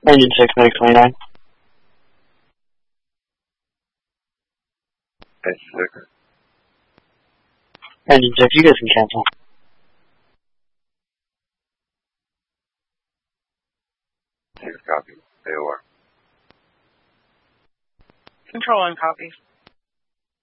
Engine 6, Medic 29. Engine 6. Engine 6, you guys can cancel. Copy. AOR. Control 1 copies.